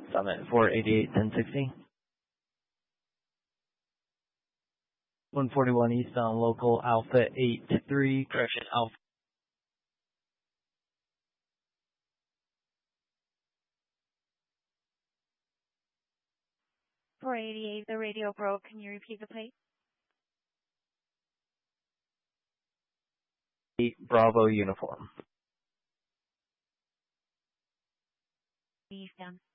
Summit 488-1060. 141 eastbound local Alpha 83, correction, Alpha. .488, the radio broke. Can you repeat the plate? Bravo uniform. Eastbound.